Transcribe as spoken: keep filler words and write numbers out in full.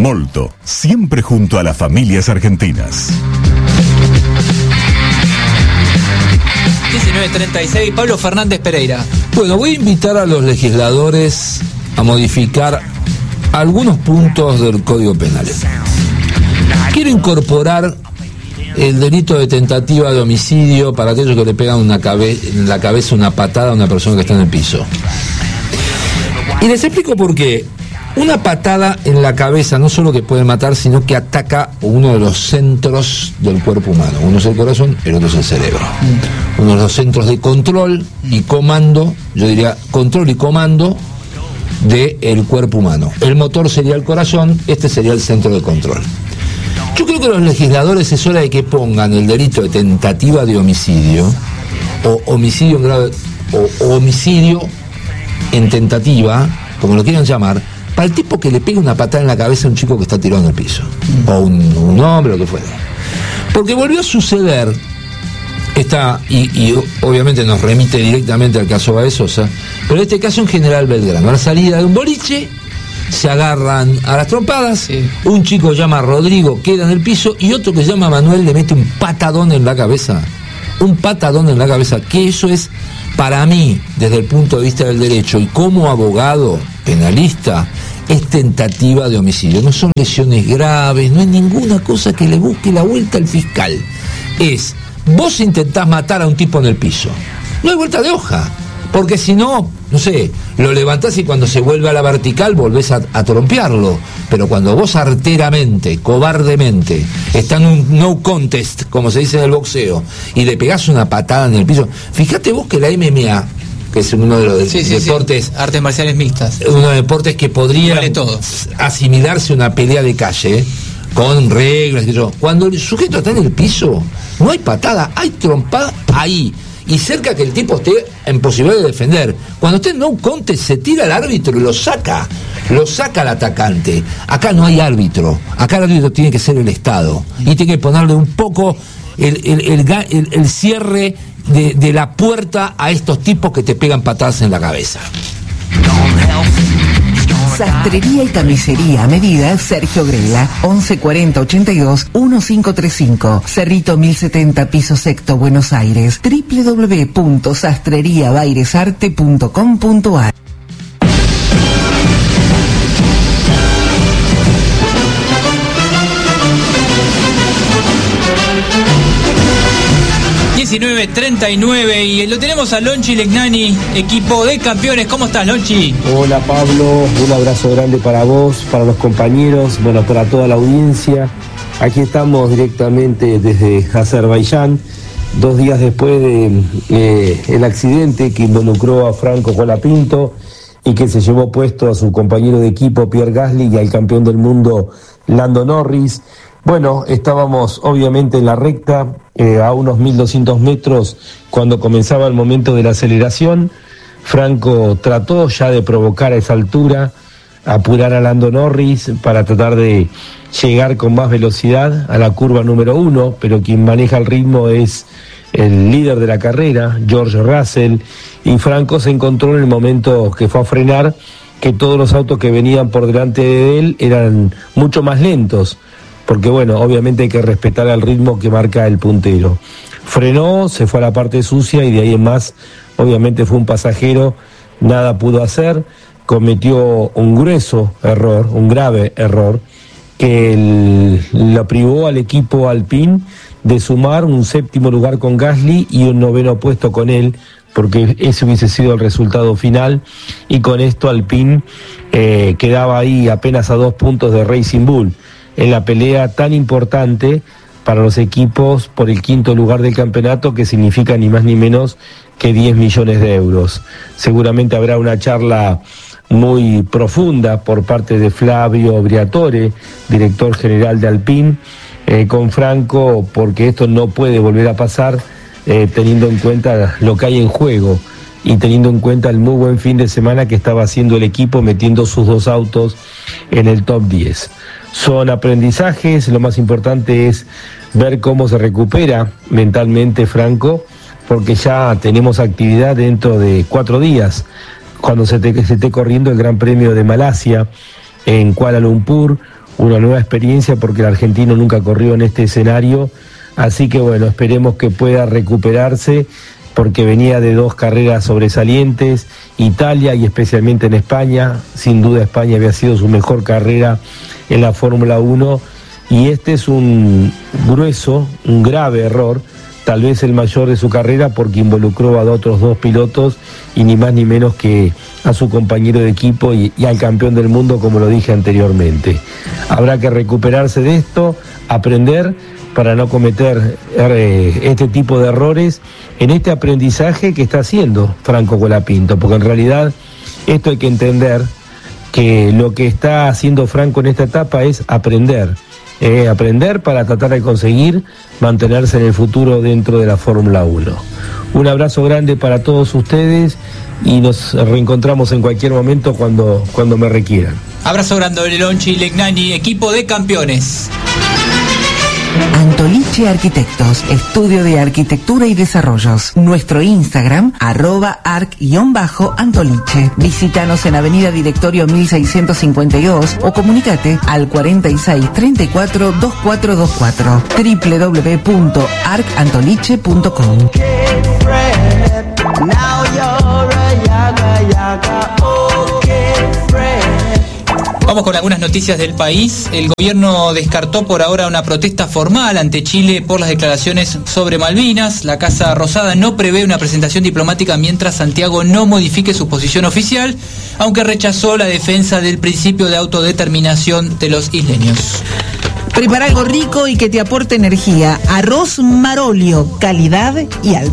Molto, siempre junto a las familias argentinas. diecinueve treinta y seis, Pablo Fernández Pereira. Bueno, voy a invitar a los legisladores a modificar algunos puntos del Código Penal. Quiero incorporar el delito de tentativa de homicidio para aquellos que le pegan una cabe- en la cabeza una patada a una persona que está en el piso. Y les explico por qué. Una patada en la cabeza no solo que puede matar, sino que ataca uno de los centros del cuerpo humano. Uno es el corazón, el otro es el cerebro. Uno de los centros de control y comando, yo diría control y comando del cuerpo humano. El motor sería el corazón, este sería el centro de control. Yo creo que los legisladores es hora de que pongan el delito de tentativa de homicidio, o homicidio en grado, o, o homicidio en tentativa, como lo quieran llamar, para el tipo que le pega una patada en la cabeza a un chico que está tirado en el piso, mm. o un, un hombre, lo que fuera. Porque volvió a suceder, esta, y, y obviamente nos remite directamente al caso Baez Sosa, pero en este caso en General Belgrano, a la salida de un boliche, se agarran a las trompadas, sí. Un chico llama a Rodrigo, queda en el piso, y otro que se llama Manuel le mete un patadón en la cabeza, un patadón en la cabeza, que eso es, para mí, desde el punto de vista del derecho, y como abogado penalista, es tentativa de homicidio. No son lesiones graves, no es ninguna cosa que le busque la vuelta al fiscal. Es, vos intentás matar a un tipo en el piso, no hay vuelta de hoja, porque si no, no sé, lo levantás y cuando se vuelve a la vertical volvés a, a trompearlo. Pero cuando vos arteramente, cobardemente, está en un no contest, como se dice en el boxeo, y le pegás una patada en el piso, fíjate vos que la M M A, que es uno de los sí, sí, deportes... Sí. Artes marciales mixtas. Uno de los deportes que podría vale todo. asimilarse a una pelea de calle, con reglas, que yo. Cuando el sujeto está en el piso, no hay patada, hay trompada ahí. Y cerca que el tipo esté en posibilidad de defender. Cuando esté en no contest, se tira al árbitro y lo saca. Lo saca al atacante. Acá no hay árbitro. Acá el árbitro tiene que ser el Estado. Y tiene que ponerle un poco el, el, el, el, el cierre de, de la puerta a estos tipos que te pegan patadas en la cabeza. Sastrería y camisería a medida Sergio Grela, once cuarenta ochenta y dos quince treinta y cinco, Cerrito mil setenta, piso sexto, Buenos Aires, doble u doble u doble u punto sastrería bairesarte punto com punto a r. diecinueve treinta y nueve y lo tenemos a Lonchi Legnani, equipo de campeones. ¿Cómo estás, Lonchi? Hola, Pablo, un abrazo grande para vos, para los compañeros, bueno, para toda la audiencia. Aquí estamos directamente desde Azerbaiyán, dos días después de eh, el accidente que involucró a Franco Colapinto y que se llevó puesto a su compañero de equipo Pierre Gasly y al campeón del mundo Lando Norris. Bueno, estábamos obviamente en la recta, eh, a unos mil doscientos metros, cuando comenzaba el momento de la aceleración. Franco trató ya de provocar a esa altura, apurar a Lando Norris para tratar de llegar con más velocidad a la curva número uno, pero quien maneja el ritmo es el líder de la carrera, George Russell, y Franco se encontró en el momento que fue a frenar que todos los autos que venían por delante de él eran mucho más lentos, porque bueno, obviamente hay que respetar el ritmo que marca el puntero. Frenó, se fue a la parte sucia y de ahí en más, obviamente fue un pasajero, nada pudo hacer, cometió un grueso error, un grave error, que el, lo privó al equipo Alpine de sumar un séptimo lugar con Gasly y un noveno puesto con él, porque ese hubiese sido el resultado final, y con esto Alpine eh, quedaba ahí apenas a dos puntos de Racing Bull, en la pelea tan importante para los equipos por el quinto lugar del campeonato, que significa ni más ni menos que diez millones de euros. Seguramente habrá una charla muy profunda por parte de Flavio Briatore, director general de Alpine, eh, con Franco, porque esto no puede volver a pasar, eh, teniendo en cuenta lo que hay en juego y teniendo en cuenta el muy buen fin de semana que estaba haciendo el equipo, metiendo sus dos autos en el top diez. Son aprendizajes, lo más importante es ver cómo se recupera mentalmente Franco, porque ya tenemos actividad dentro de cuatro días, cuando se, te, se esté corriendo el Gran Premio de Malasia en Kuala Lumpur, una nueva experiencia porque el argentino nunca corrió en este escenario, así que bueno, esperemos que pueda recuperarse porque venía de dos carreras sobresalientes, Italia y especialmente en España, sin duda España había sido su mejor carrera en la Fórmula uno y este es un grueso, un grave error, tal vez el mayor de su carrera porque involucró a otros dos pilotos y ni más ni menos que a su compañero de equipo y, y al campeón del mundo, como lo dije anteriormente. Habrá que recuperarse de esto, aprender para no cometer eh, este tipo de errores en este aprendizaje que está haciendo Franco Colapinto, porque en realidad esto hay que entender que lo que está haciendo Franco en esta etapa es aprender. Eh, aprender para tratar de conseguir mantenerse en el futuro dentro de la Fórmula uno. Un abrazo grande para todos ustedes y nos reencontramos en cualquier momento cuando, cuando me requieran. Abrazo grande de Lonchi Legnani, equipo de campeones. Antoliche Arquitectos, estudio de arquitectura y desarrollos. Nuestro Instagram, arroba arc-antoliche. Visítanos en Avenida Directorio mil seiscientos cincuenta y dos o comunícate al cuarenta y seis treinta y cuatro veinticuatro veinticuatro. doble u doble u doble u punto arc antoliche punto com. Vamos con algunas noticias del país. El gobierno descartó por ahora una protesta formal ante Chile por las declaraciones sobre Malvinas. La Casa Rosada no prevé una presentación diplomática mientras Santiago no modifique su posición oficial, aunque rechazó la defensa del principio de autodeterminación de los isleños. Prepara algo rico y que te aporte energía. Arroz Marolio, calidad y alta.